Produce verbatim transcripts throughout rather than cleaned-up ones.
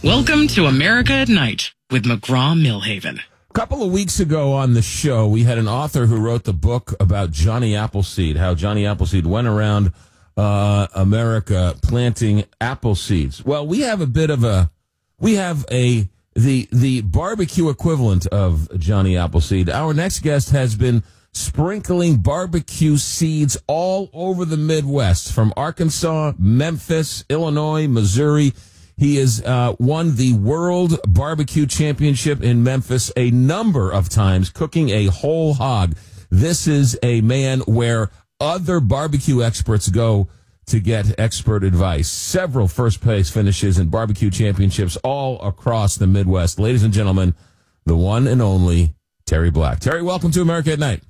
Welcome to America at Night with McGraw-Millhaven. A couple of weeks ago on the show, we had an author who wrote the book about Johnny Appleseed, how Johnny Appleseed went around uh, America planting apple seeds. Well, we have a bit of a, we have a, the, the barbecue equivalent of Johnny Appleseed. Our next guest has been sprinkling barbecue seeds all over the Midwest, from Arkansas, Memphis, Illinois, Missouri. He has uh, won the World Barbecue Championship in Memphis a number of times, cooking a whole hog. This is a man where other barbecue experts go to get expert advice. Several first-place finishes in barbecue championships all across the Midwest. Ladies and gentlemen, the one and only Terry Black. Terry, welcome to America at Night.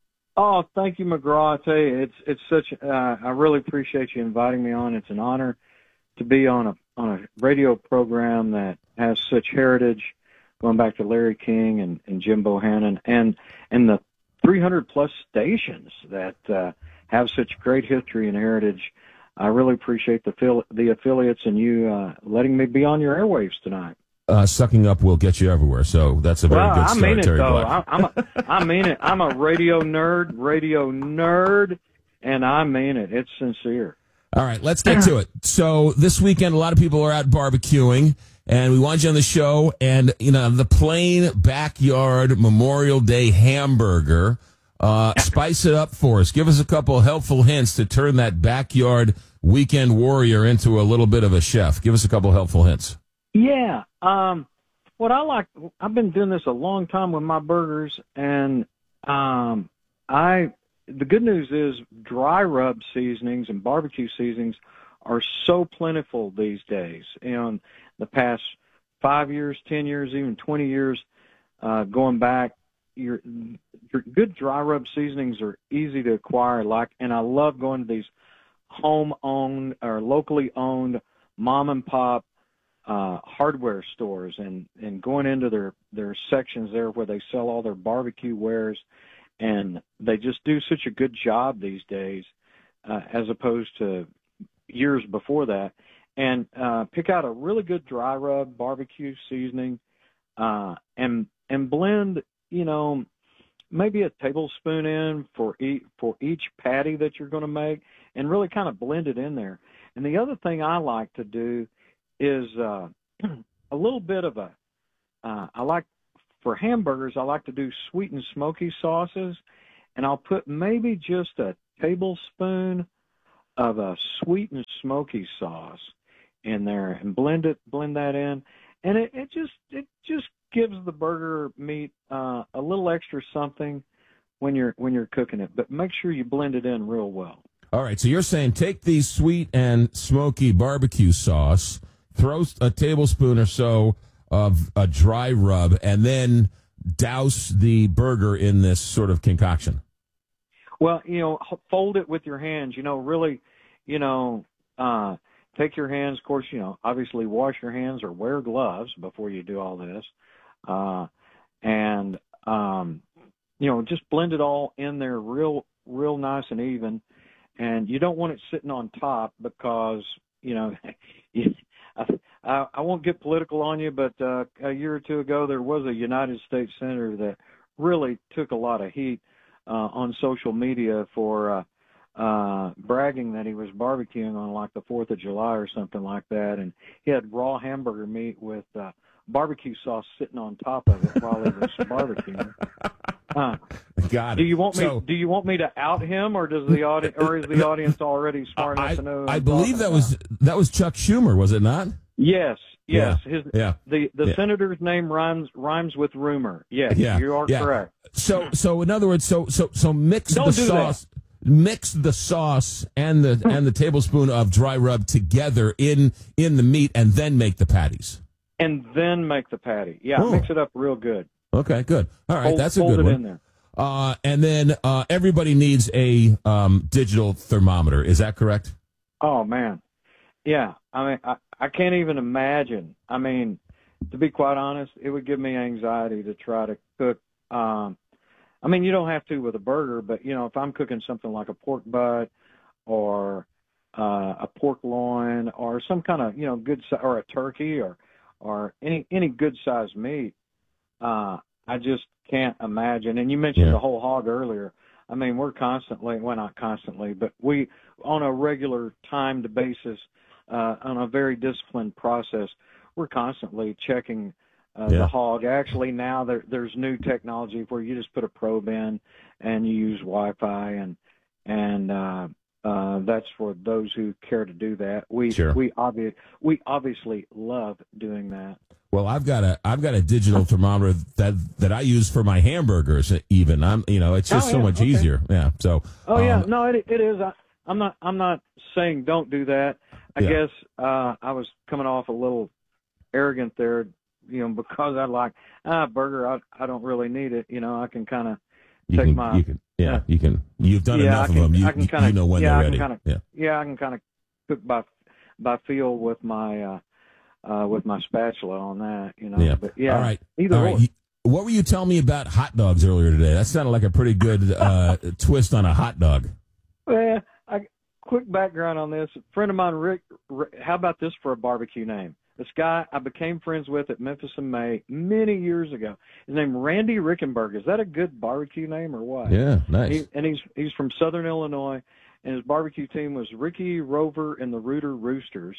Oh, thank you, McGraw. I tell you, it's it's such. Uh, I really appreciate you inviting me on. It's an honor to be on a on a radio program that has such heritage, going back to Larry King and, and Jim Bohannon, and and the three hundred plus stations that uh, have such great history and heritage. I really appreciate the the affiliates and you uh, letting me be on your airwaves tonight. Uh, sucking up will get you everywhere, so that's a very well, good I start, mean it, Terry though. Black. I, I'm a, I mean it. I'm a radio nerd, radio nerd, and I mean it. It's sincere. All right, let's get to it. So this weekend, a lot of people are out barbecuing, and we wanted you on the show. And, you know, the plain backyard Memorial Day hamburger, uh, spice it up for us. Give us a couple helpful hints to turn that backyard weekend warrior into a little bit of a chef. Give us a couple helpful hints. Yeah. Um, what I like, I've been doing this a long time with my burgers, and um, I... the good news is dry rub seasonings and barbecue seasonings are so plentiful these days. You know, in the past five years, ten years, even twenty years, uh, going back, your, your good dry rub seasonings are easy to acquire. Like, and I love going to these home-owned or locally owned mom and pop uh, hardware stores and, and going into their, their sections there where they sell all their barbecue wares. And they just do such a good job these days, uh, as opposed to years before that. And uh, pick out a really good dry rub barbecue seasoning, uh, and and blend, you know, maybe a tablespoon in for each for each patty that you're going to make, and really kind of blend it in there. And the other thing I like to do is uh, a little bit of a uh, I like. For hamburgers, I like to do sweet and smoky sauces, and I'll put maybe just a tablespoon of a sweet and smoky sauce in there and blend it, blend that in, and it, it just it just gives the burger meat uh, a little extra something when you're when you're cooking it. But make sure you blend it in real well. All right, so you're saying take the sweet and smoky barbecue sauce, throw a tablespoon or so of a dry rub, and then douse the burger in this sort of concoction. Well, you know, fold it with your hands, you know, really, you know, uh, take your hands, of course, you know, obviously wash your hands or wear gloves before you do all this. Uh, and, um, you know, just blend it all in there real, real nice and even. And you don't want it sitting on top because, you know, you, I, I won't get political on you, but uh, a year or two ago there was a United States senator that really took a lot of heat uh, on social media for uh, uh, bragging that he was barbecuing on like the fourth of July or something like that, and he had raw hamburger meat with uh, barbecue sauce sitting on top of it while he was barbecuing. Uh, Got it. Do you want me? So, do you want me to out him, or does the audience, or is the audience already smart enough I, to know? I believe that was that was Chuck Schumer, was it not? Yes, yes. Yeah. His, yeah. The the yeah. senator's name rhymes rhymes with rumor. Yes, yeah. you are yeah. correct. So so in other words, so so so mix Don't the do sauce. That. Mix the sauce and the and the tablespoon of dry rub together in in the meat, and then make the patties. And then make the patty. Yeah, oh. mix it up real good. Okay, good. All right, hold, that's a hold good it one. In there. Uh, and then uh, everybody needs a um, digital thermometer. Is that correct? Oh man, yeah. I mean, I, I can't even imagine. I mean, to be quite honest, it would give me anxiety to try to cook. Um, I mean, you don't have to with a burger, but you know, if I'm cooking something like a pork butt or uh, a pork loin or some kind of, you know, good, or a turkey or, or any any good sized meat. Uh, I just can't imagine. And you mentioned Yeah. the whole hog earlier. I mean, we're constantly, well, not constantly, but we, on a regular timed basis, uh, on a very disciplined process, we're constantly checking uh, Yeah. the hog. Actually, now there, there's new technology where you just put a probe in and you use Wi-Fi, and and uh, uh, that's for those who care to do that. We Sure. we obvi- we obviously love doing that. Well, I've got a I've got a digital thermometer that that I use for my hamburgers. Even I'm you know it's just Oh, so yeah, much okay. easier. Yeah. So. Oh yeah, um, no, it it is. I, I'm not I'm not saying don't do that. I Yeah. guess uh, I was coming off a little arrogant there, you know, because I like ah burger. I I don't really need it. You know, I can kind of You take can, my you can, yeah, yeah. you can. You've done yeah, enough I can, of them. You, I can kinda, you know when yeah, they're I ready. can kinda, yeah. yeah, I can kind of cook by by feel with my uh, uh, with my spatula on that. You know, Yeah. but yeah, All right. either All or. right. You- What were you telling me about hot dogs earlier today? That sounded like a pretty good uh, twist on a hot dog. Well, I, quick background on this. A friend of mine, Rick, Rick, how about this for a barbecue name? This guy I became friends with at Memphis in May many years ago. His name Randy Rickenberg. Is that a good barbecue name or what? Yeah, nice. He, and he's he's from Southern Illinois, and his barbecue team was Ricky Rover and the Rooter Roosters.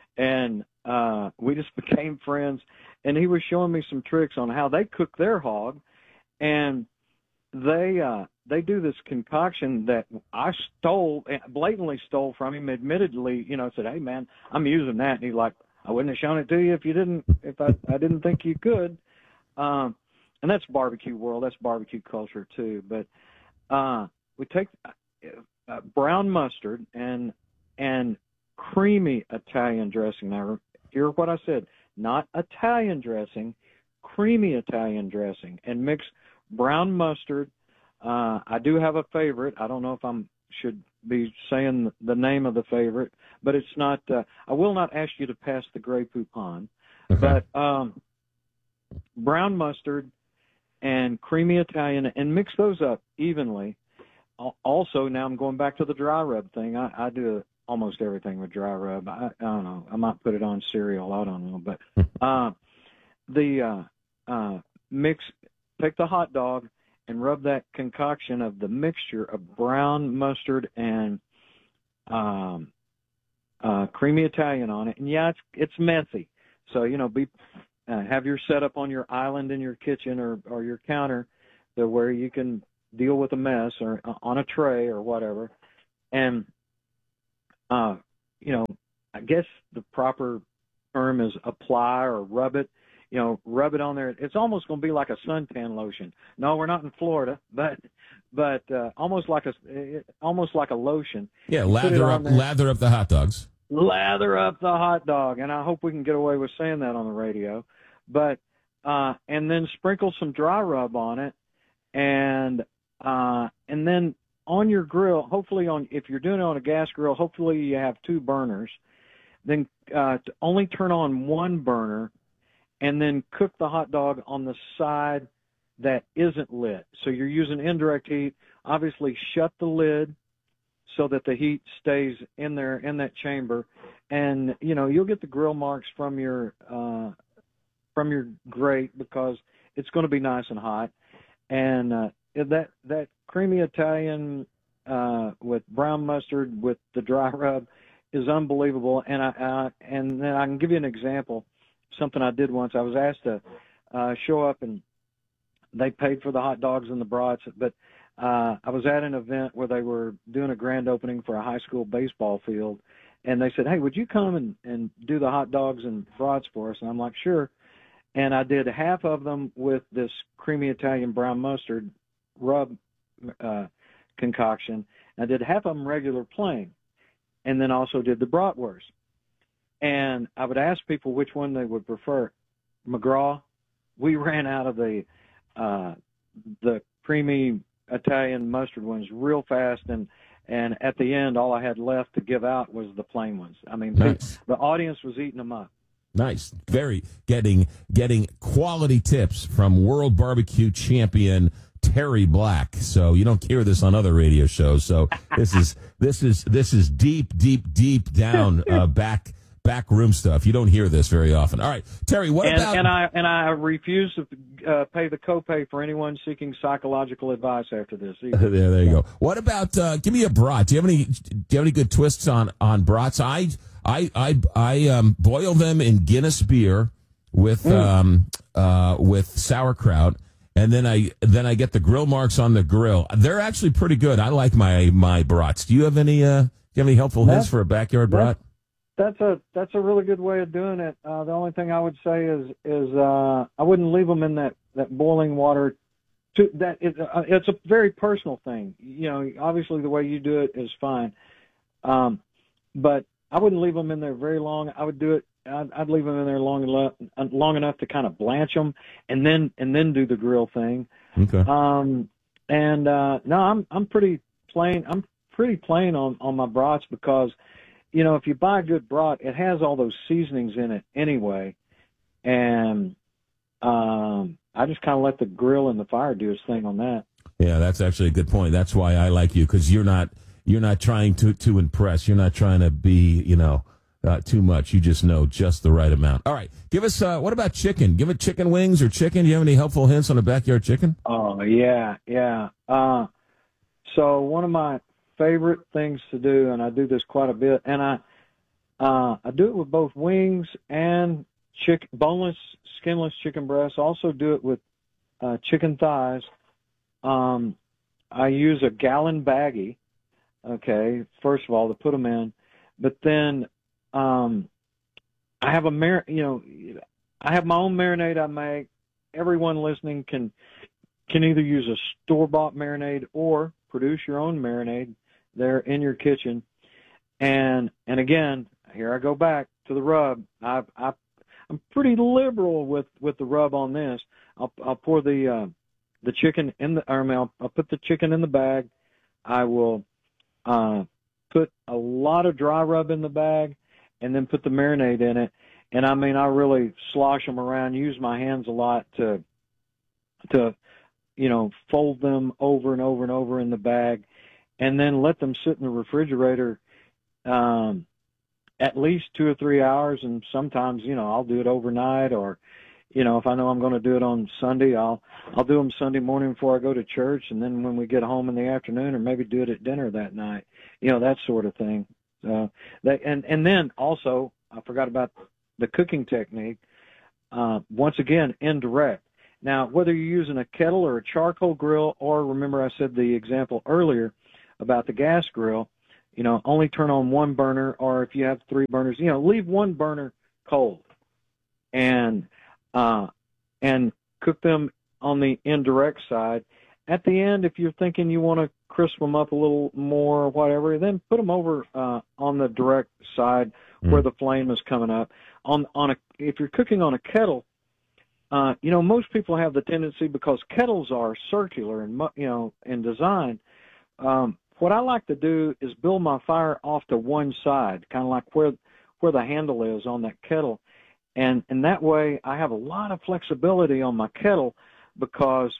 And uh, we just became friends, and he was showing me some tricks on how they cook their hog, and they uh, they do this concoction that I stole, blatantly stole from him. Admittedly, you know, said, "Hey man, I'm using that," and he's like, "I wouldn't have shown it to you if you didn't, if I, I didn't think you could." Um, and that's barbecue world, that's barbecue culture too. But uh, we take uh, brown mustard and and creamy Italian dressing. Now, hear what I said, not Italian dressing, creamy Italian dressing, and mix brown mustard. Uh, I do have a favorite. I don't know if I'm should be saying the name of the favorite, but it's not. Uh, I will not ask you to pass the Grey Poupon, Okay. but um, brown mustard and creamy Italian, and mix those up evenly. Al- Also, now I'm going back to the dry rub thing. I, I do almost everything with dry rub. I, I don't know. I might put it on cereal. I don't know. But uh, the uh, uh, mix, take the hot dog and rub that concoction of the mixture of brown mustard and um, uh, creamy Italian on it. And yeah, it's it's messy. So you know, be uh, have your setup on your island in your kitchen or or your counter, to where you can deal with a mess, or uh, on a tray or whatever, and Uh, you know, I guess the proper term is apply or rub it. You know, rub it on there. It's almost going to be like a suntan lotion. No, we're not in Florida, but but uh, almost like a almost like a lotion. Yeah, You put it lather on up, there. lather up the hot dogs. Lather up the hot dog, and I hope we can get away with saying that on the radio. But uh, and then sprinkle some dry rub on it, and uh, and then on your grill, hopefully on if you're doing it on a gas grill, hopefully you have two burners. Then uh, to only turn on one burner, and then cook the hot dog on the side that isn't lit. So you're using indirect heat. Obviously, shut the lid so that the heat stays in there in that chamber, and you know you'll get the grill marks from your uh, from your grate because it's going to be nice and hot. And uh, that that creamy Italian uh, with brown mustard with the dry rub is unbelievable. And I uh, and then I can give you an example. Something I did once. I was asked to uh, show up, and they paid for the hot dogs and the brats. But uh, I was at an event where they were doing a grand opening for a high school baseball field, and they said, "Hey, would you come and, and do the hot dogs and brats for us?" And I'm like, "Sure." And I did half of them with this creamy Italian brown mustard rub uh, concoction. I did half of them regular plain, and then also did the bratwurst. And I would ask people which one they would prefer. McGraw, we ran out of the uh, the creamy Italian mustard ones real fast, and and at the end, all I had left to give out was the plain ones. I mean, Nice. the, the audience was eating them up. Nice. Very getting getting quality tips from world barbecue champion Terry Black. So you don't hear this on other radio shows. So this is this is this is deep, deep, deep down uh, back back room stuff. You don't hear this very often. All right, Terry, what and, about... And I, and I refuse to uh, pay the copay for anyone seeking psychological advice after this. there, there you go. What about, uh, give me a brat. Do you have any, do you have any good twists on, on brats? I, I, I, I um, boil them in Guinness beer with, mm. um, uh, with sauerkraut. And then I then I get the grill marks on the grill. They're actually pretty good. I like my my brats. Do you have any uh, do you have any helpful hints for a backyard brat? That's a that's a really good way of doing it. Uh, the only thing I would say is is uh, I wouldn't leave them in that, that boiling water. To, that it, uh, it's a very personal thing. You know, obviously the way you do it is fine, um, but I wouldn't leave them in there very long. I would do it. I'd, I'd leave them in there long enough, long enough to kind of blanch them, and then and then do the grill thing. Okay. Um, and uh, no, I'm I'm pretty plain. I'm pretty plain on, on my brats because, you know, if you buy a good brat, it has all those seasonings in it anyway, and um, I just kind of let the grill and the fire do its thing on that. Yeah, that's actually a good point. That's why I like you, because you're not you're not trying to to impress. You're not trying to be, you know. Uh, too much. You just know just the right amount. All right. Give us, uh, what about chicken? Give it chicken wings or chicken. Do you have any helpful hints on a backyard chicken? Oh, yeah, yeah. Uh, so one of my favorite things to do, and I do this quite a bit, and I uh, I do it with both wings and chick, boneless, skinless chicken breasts. I also do it with uh, chicken thighs. Um, I use a gallon baggie, okay, first of all, to put them in. But then Um, I have a mar, you know, I have my own marinade I make. Everyone listening can can either use a store-bought marinade or produce your own marinade there in your kitchen. And and again, here I go back to the rub. I I I'm pretty liberal with, with the rub on this. I'll I'll pour the uh, the chicken in the, or I mean, I'll, I'll put the chicken in the bag. I will uh, put a lot of dry rub in the bag, and then put the marinade in it. And I mean, I really slosh them around, use my hands a lot to, to, you know, fold them over and over and over in the bag, and then let them sit in the refrigerator, um, at least two or three hours. And sometimes, you know, I'll do it overnight, or, you know, if I know I'm going to do it on Sunday, I'll, I'll do them Sunday morning before I go to church. And then when we get home in the afternoon, or maybe do it at dinner that night, you know, that sort of thing. Uh, they, and, and then also, I forgot about the cooking technique. Uh, once again, indirect. Now, whether you're using a kettle or a charcoal grill, or remember I said the example earlier about the gas grill, you know, only turn on one burner, or if you have three burners, you know, leave one burner cold and, uh, and cook them on the indirect side. At the end, if you're thinking you want to crisp them up a little more or whatever, then put them over uh, on the direct side mm. where the flame is coming up. On on a if you're cooking on a kettle, uh, you know, most people have the tendency, because kettles are circular and, you know, in design. Um, what I like to do is build my fire off to one side, kind of like where where the handle is on that kettle, and and that way I have a lot of flexibility on my kettle, because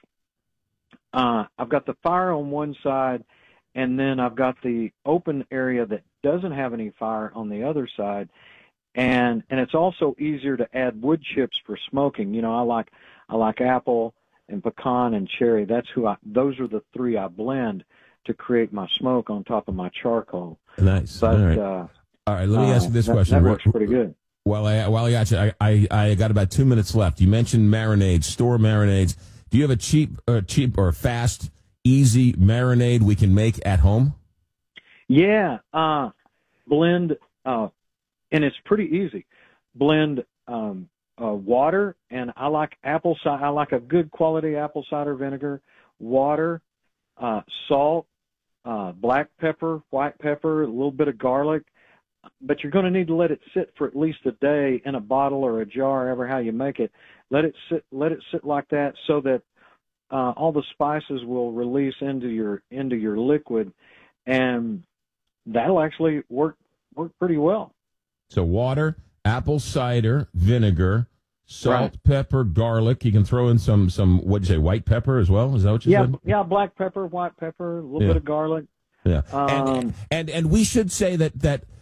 Uh, I've got the fire on one side, and then I've got the open area that doesn't have any fire on the other side. And and it's also easier to add wood chips for smoking. You know, I like I like apple and pecan and cherry. That's who I. Those are the three I blend to create my smoke on top of my charcoal. Nice. But, All right. Uh, All right. Let me ask you this uh, question. That, that works pretty good. While I while I got you, I, I I got about two minutes left. You mentioned marinades, store marinades. Do you have a cheap, uh, cheap or fast, easy marinade we can make at home? Yeah, uh, blend, uh, and it's pretty easy. Blend um, uh, water, and I like apple cider. I like a good quality apple cider vinegar, water, uh, salt, uh, black pepper, white pepper, a little bit of garlic. But you're going to need to let it sit for at least a day in a bottle or a jar, ever how you make it. Let it sit. Let it sit like that, so that uh, all the spices will release into your into your liquid, and that'll actually work work pretty well. So water, apple cider vinegar, salt, right. pepper, garlic. You can throw in some some what'd you say, white pepper as well? Is that what you yeah, said? Yeah, black pepper, white pepper, a little yeah. bit of garlic. Yeah, um, and, and and we should say that that.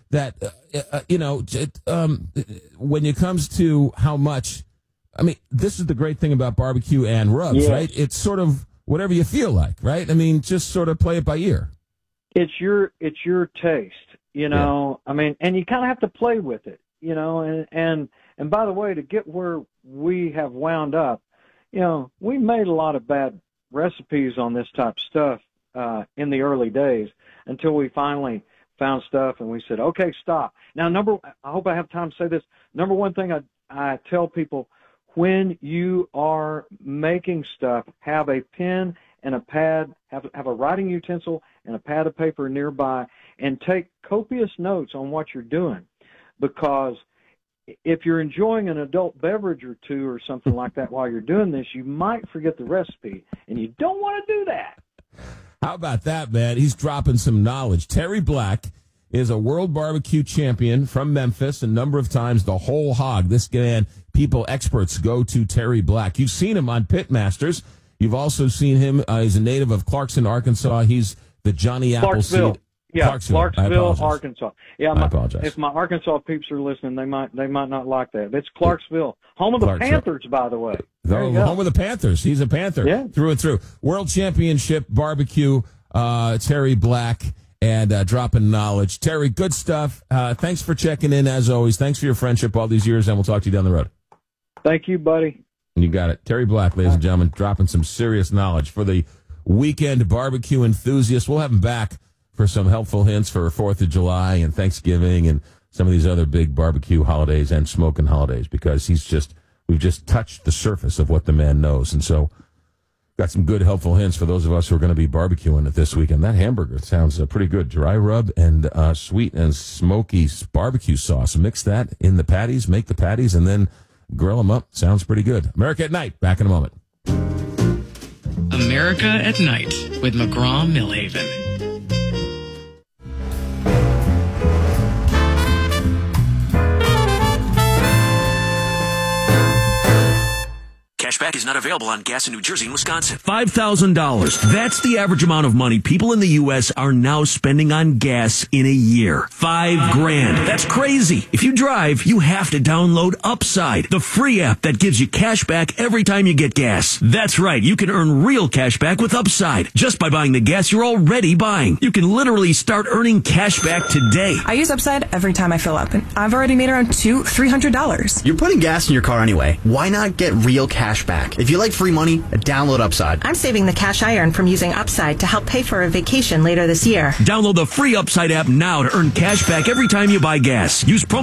that, uh, uh, you know, it, um, when it comes to how much, I mean, this is the great thing about barbecue and rubs, Yes. right? It's sort of whatever you feel like, right? I mean, just sort of play it by ear. It's your it's your taste, you know. I mean, and you kind of have to play with it, you know. And and and by the way, to get where we have wound up, you know, we made a lot of bad recipes on this type of stuff uh, in the early days until we finally found stuff and we said, okay, stop. Now, number, I hope I have time to say this. Number one thing I, I tell people, when you are making stuff, have a pen and a pad, have, have a writing utensil and a pad of paper nearby, and take copious notes on what you're doing. Because if you're enjoying an adult beverage or two or something like that while you're doing this, you might forget the recipe, and you don't want to do that. How about that, man? He's dropping some knowledge. Terry Black is a world barbecue champion from Memphis, a number of times the whole hog. This man, people, experts go to Terry Black. You've seen him on Pitmasters. You've also seen him. Uh, he's a native of Clarkson, Arkansas. He's the Johnny Clarksville. Appleseed. Yeah, Clarksville, Clarksville, Arkansas. Yeah, my, I apologize. If my Arkansas peeps are listening, they might they might not like that. It's Clarksville, home of the Clarksville. Panthers, by the way. There Oh, you go. home of the Panthers. He's a Panther Yeah. through and through. World Championship barbecue, uh, Terry Black, and uh, dropping knowledge. Terry, good stuff. Uh, thanks for checking in, as always. Thanks for your friendship all these years, and we'll talk to you down the road. Thank you, buddy. You got it. Terry Black, ladies and gentlemen, dropping some serious knowledge for the weekend barbecue enthusiasts. We'll have him back for some helpful hints for fourth of July and Thanksgiving and some of these other big barbecue holidays and smoking holidays, because he's just, we've just touched the surface of what the man knows. And so got some good helpful hints for those of us who are going to be barbecuing it this weekend. That hamburger sounds uh, pretty good. Dry rub and uh, sweet and smoky barbecue sauce. Mix that in the patties, make the patties, and then grill them up. Sounds pretty good. America at Night. Back in a moment. America at Night with McGraw-Millhaven. Cashback is not available on gas in New Jersey and Wisconsin. five thousand dollars. That's the average amount of money people in the U S are now spending on gas in a year. Five grand. That's crazy. If you drive, you have to download Upside, the free app that gives you cash back every time you get gas. That's right. You can earn real cash back with Upside just by buying the gas you're already buying. You can literally start earning cash back today. I use Upside every time I fill up, and I've already made around two, three hundred dollars. You're putting gas in your car anyway. Why not get real cash back? If you like free money, download Upside. I'm saving the cash I earn from using Upside to help pay for a vacation later this year. Download the free Upside app now to earn cash back every time you buy gas. Use promo